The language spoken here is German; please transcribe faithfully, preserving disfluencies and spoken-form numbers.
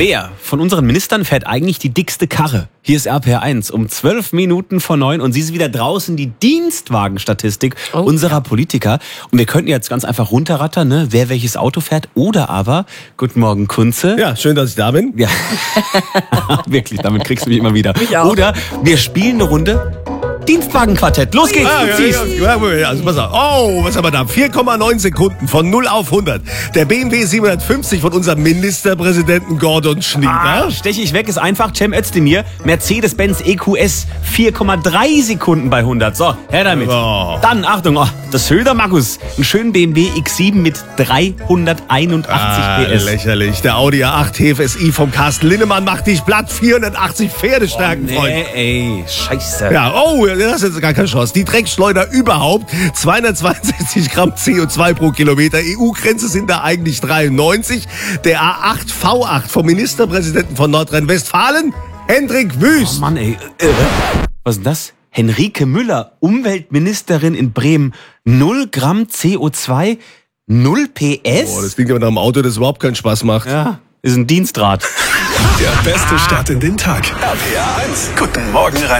Wer von unseren Ministern fährt eigentlich die dickste Karre? Hier ist R P R eins um zwölf Minuten vor neun und sie ist wieder draußen, die Dienstwagenstatistik oh, unserer ja. Politiker. Und wir könnten jetzt ganz einfach runterrattern, ne? Wer welches Auto fährt. Oder aber, guten Morgen Kunze. Ja, schön, dass ich da bin. Ja, wirklich, damit kriegst du mich immer wieder. Mich auch. Oder wir spielen eine Runde Dienstwagenquartett. Los geht's. Ah, ja, ja, ja, also pass auf. Oh, was haben wir da? vier Komma neun Sekunden von null auf hundert. Der B M W siebenhundertfünfzig von unserem Ministerpräsidenten Gordon Schnieder. Ah, steche ich weg, ist einfach. Cem Özdemir, Mercedes-Benz E Q S, vier Komma drei Sekunden bei hundert. So, her damit. Oh. Dann, Achtung, oh, das Söder Markus. Einen schönen B M W X sieben mit dreihunderteinundachtzig ah, P S. Lächerlich. Der Audi A acht T F S I vom Carsten Linnemann macht dich platt. vierhundertachtzig Pferdestärken, oh, Freund. Nee, ey, scheiße. Ja, oh, das ist jetzt gar keine Chance. Die Dreckschleuder überhaupt. zweihundertzweiundsechzig Gramm C O zwei pro Kilometer. E U-Grenze sind da eigentlich dreiundneunzig. Der A acht V acht vom Ministerpräsidenten von Nordrhein-Westfalen, Hendrik Wüst. Oh Mann, ey. Äh, was ist denn das? Henrike Müller, Umweltministerin in Bremen. null Gramm C O zwei, null P S? Oh, das klingt aber nach einem Auto, das überhaupt keinen Spaß macht. Ja, ist ein Dienstrad. Der beste Start in den Tag. R P R eins. Guten Morgen, Rhein.